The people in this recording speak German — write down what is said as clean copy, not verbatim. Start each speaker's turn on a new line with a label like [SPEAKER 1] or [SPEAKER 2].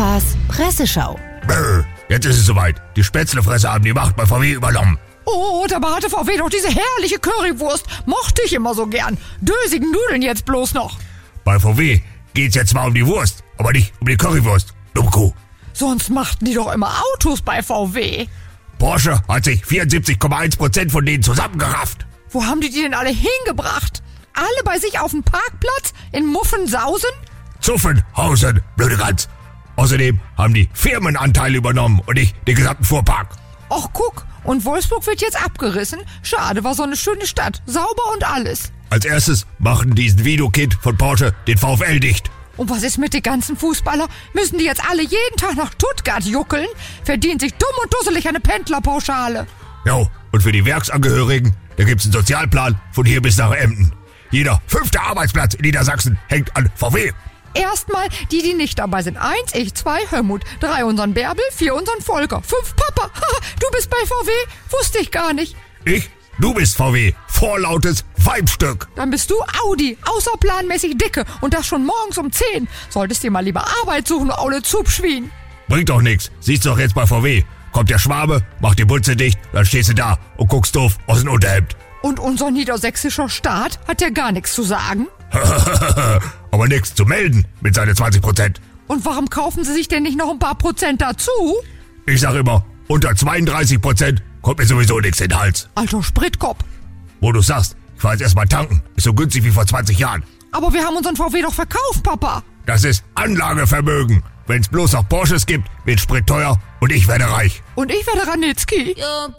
[SPEAKER 1] Papas Presseschau.
[SPEAKER 2] Jetzt ist es soweit. Die Spätzlefresser haben die Macht bei VW übernommen.
[SPEAKER 3] Oh, dabei hatte VW doch diese herrliche Currywurst. Mochte ich immer so gern. Dösigen Nudeln jetzt bloß noch.
[SPEAKER 2] Bei VW geht's jetzt zwar um die Wurst, aber nicht um die Currywurst. Dumme Kuh.
[SPEAKER 3] Sonst machten die doch immer Autos bei VW.
[SPEAKER 2] Porsche hat sich 74,1% von denen zusammengerafft.
[SPEAKER 3] Wo haben die denn alle hingebracht? Alle bei sich auf dem Parkplatz in Muffensausen?
[SPEAKER 2] Zuffenhausen, blöde Gans. Außerdem haben die Firmenanteile übernommen und nicht den gesamten Fuhrpark.
[SPEAKER 3] Och, guck, und Wolfsburg wird jetzt abgerissen. Schade, war so eine schöne Stadt. Sauber und alles.
[SPEAKER 2] Als erstes machen diesen Videokid von Porsche den VfL dicht.
[SPEAKER 3] Und was ist mit den ganzen Fußballern? Müssen die jetzt alle jeden Tag nach Stuttgart juckeln? Verdient sich dumm und dusselig eine Pendlerpauschale.
[SPEAKER 2] Jo, und für die Werksangehörigen, da gibt's einen Sozialplan von hier bis nach Emden. Jeder 5. Arbeitsplatz in Niedersachsen hängt an VW.
[SPEAKER 3] Erstmal die nicht dabei sind. 1, ich, 2, Helmut, 3 unseren Bärbel, 4 unseren Volker, 5 Papa. Haha, du bist bei VW? Wusste ich gar nicht.
[SPEAKER 2] Du bist VW. Vorlautes Weibstück.
[SPEAKER 3] Dann bist du Audi, außerplanmäßig dicke und das schon morgens um 10. Solltest dir mal lieber Arbeit suchen, Aule Zupfschwien.
[SPEAKER 2] Bringt doch nix. Siehst du doch jetzt bei VW. Kommt der Schwabe, macht die Butze dicht, dann stehst du da und guckst doof aus dem Unterhemd.
[SPEAKER 3] Und unser niedersächsischer Staat hat ja gar nichts zu sagen.
[SPEAKER 2] Aber nichts zu melden mit seinen 20%.
[SPEAKER 3] Und warum kaufen sie sich denn nicht noch ein paar Prozent dazu?
[SPEAKER 2] Ich sag immer, unter 32% kommt mir sowieso nichts in den Hals.
[SPEAKER 3] Alter Spritkopf.
[SPEAKER 2] Wo du sagst, ich fahr jetzt erstmal tanken. Ist so günstig wie vor 20 Jahren.
[SPEAKER 3] Aber wir haben unseren VW doch verkauft, Papa.
[SPEAKER 2] Das ist Anlagevermögen. Wenn's bloß noch Porsches gibt, wird Sprit teuer und ich werde reich.
[SPEAKER 3] Und ich werde Ranitzky.
[SPEAKER 1] Juppie.